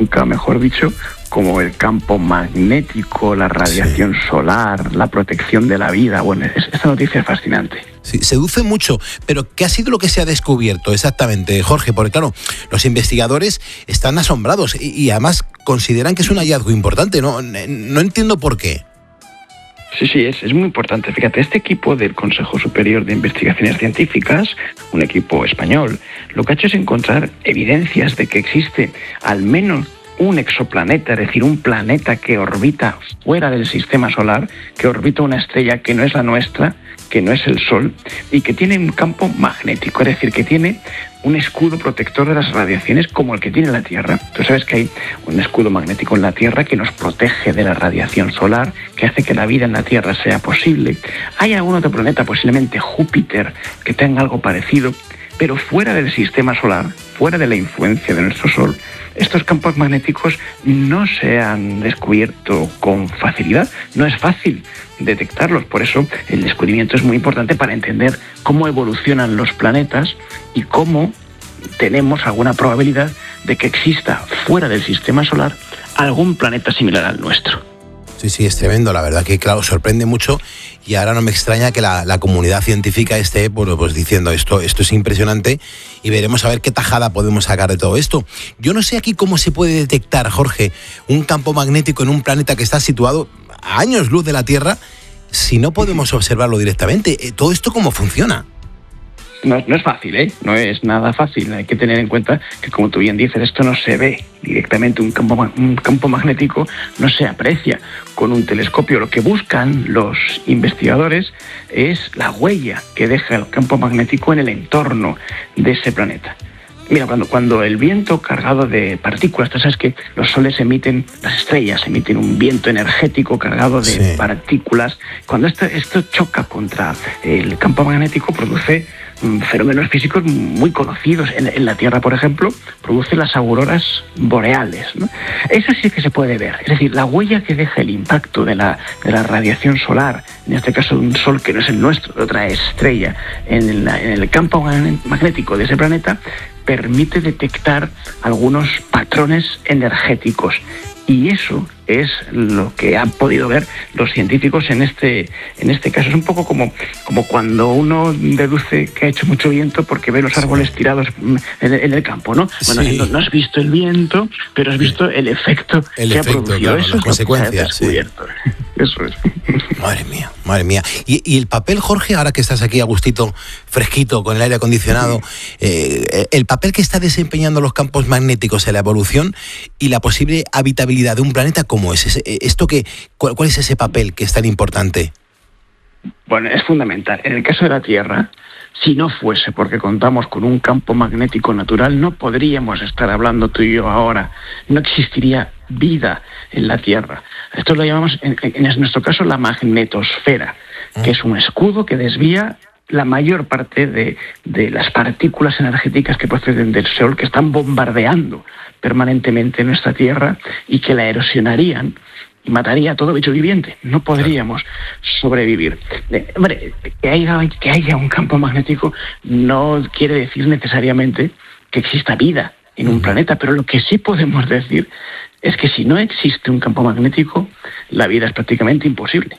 nunca mejor dicho, como el campo magnético, la radiación solar, la protección de la vida. Bueno, esta noticia es fascinante. Sí, seduce mucho, pero ¿qué ha sido lo que se ha descubierto exactamente, Jorge? Porque claro, los investigadores están asombrados y además consideran que es un hallazgo importante, ¿no? No entiendo por qué. Sí, es muy importante. Fíjate, este equipo del Consejo Superior de Investigaciones Científicas, un equipo español, lo que ha hecho es encontrar evidencias de que existe al menos un exoplaneta, es decir, un planeta que orbita fuera del sistema solar, que orbita una estrella que no es la nuestra, que no es el Sol, y que tiene un campo magnético, es decir, que tiene un escudo protector de las radiaciones como el que tiene la Tierra. Tú sabes que hay un escudo magnético en la Tierra que nos protege de la radiación solar, que hace que la vida en la Tierra sea posible. Hay algún otro planeta, posiblemente Júpiter, que tenga algo parecido, pero fuera del sistema solar, fuera de la influencia de nuestro Sol, estos campos magnéticos no se han descubierto con facilidad. No es fácil detectarlos, por eso el descubrimiento es muy importante para entender cómo evolucionan los planetas y cómo tenemos alguna probabilidad de que exista fuera del sistema solar algún planeta similar al nuestro. Sí, es tremendo, la verdad que claro, sorprende mucho y ahora no me extraña que la comunidad científica esté pues diciendo esto es impresionante y veremos a ver qué tajada podemos sacar de todo esto. Yo no sé aquí cómo se puede detectar, Jorge, un campo magnético en un planeta que está situado a años luz de la Tierra si no podemos observarlo directamente. ¿Todo esto cómo funciona? No es fácil, ¿eh? No es nada fácil. Hay que tener en cuenta que, como tú bien dices, esto no se ve directamente. Un campo magnético no se aprecia con un telescopio. Lo que buscan los investigadores es la huella que deja el campo magnético en el entorno de ese planeta. Mira, cuando el viento cargado de partículas, tú sabes que los soles emiten, las estrellas emiten un viento energético cargado de partículas. Cuando esto choca contra el campo magnético, produce fenómenos físicos muy conocidos. En la Tierra, por ejemplo, produce las auroras boreales, ¿no? Eso sí que se puede ver. Es decir, la huella que deja el impacto de la radiación solar, en este caso de un sol que no es el nuestro, de otra estrella, en el campo magnético de ese planeta, permite detectar algunos patrones energéticos. Y eso es lo que han podido ver los científicos en este caso. Es un poco como cuando uno deduce que ha hecho mucho viento porque ve los árboles tirados en el campo, ¿no? Bueno, no has visto el viento, pero has visto el efecto que ha producido. Claro, eso las consecuencias. Eso es. Madre mía. Y el papel, Jorge, ahora que estás aquí a gustito, fresquito, con el aire acondicionado, el papel que está desempeñando los campos magnéticos en la evolución y la posible habitabilidad de un planeta, ¿cómo es? ¿Cuál es ese papel que es tan importante? Bueno, es fundamental. En el caso de la Tierra, si no fuese porque contamos con un campo magnético natural, no podríamos estar hablando tú y yo ahora. No existiría vida en la Tierra. Esto lo llamamos, en nuestro caso, la magnetosfera, que es un escudo que desvía la mayor parte de las partículas energéticas que proceden del Sol, que están bombardeando permanentemente nuestra Tierra y que la erosionarían y mataría a todo bicho viviente. No podríamos sobrevivir. Hombre, que haya un campo magnético no quiere decir necesariamente que exista vida en un planeta, pero lo que sí podemos decir es que si no existe un campo magnético, la vida es prácticamente imposible.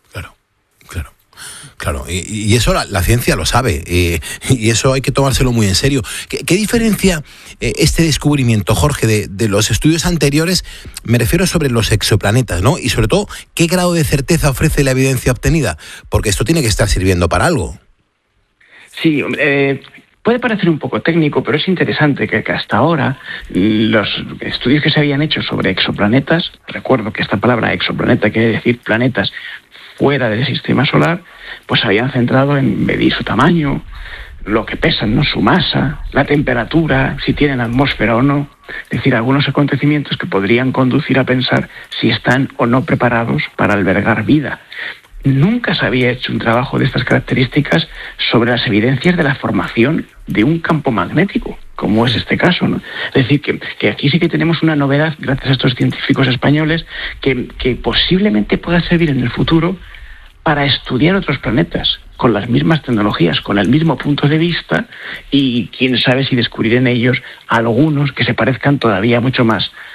Claro, y eso la ciencia lo sabe, y eso hay que tomárselo muy en serio. ¿Qué diferencia este descubrimiento, Jorge, de los estudios anteriores? Me refiero sobre los exoplanetas, ¿no? Y sobre todo, ¿qué grado de certeza ofrece la evidencia obtenida? Porque esto tiene que estar sirviendo para algo. Sí, puede parecer un poco técnico, pero es interesante que hasta ahora los estudios que se habían hecho sobre exoplanetas, recuerdo que esta palabra exoplaneta quiere decir planetas fuera del sistema solar, pues se habían centrado en medir su tamaño, lo que pesan, ¿no? Su masa, la temperatura, si tienen atmósfera o no. Es decir, algunos acontecimientos que podrían conducir a pensar si están o no preparados para albergar vida. Nunca se había hecho un trabajo de estas características sobre las evidencias de la formación de un campo magnético, como es este caso, ¿no? Es decir, que aquí sí que tenemos una novedad, gracias a estos científicos españoles, que posiblemente pueda servir en el futuro para estudiar otros planetas con las mismas tecnologías, con el mismo punto de vista, y quién sabe si descubrir en ellos algunos que se parezcan todavía mucho más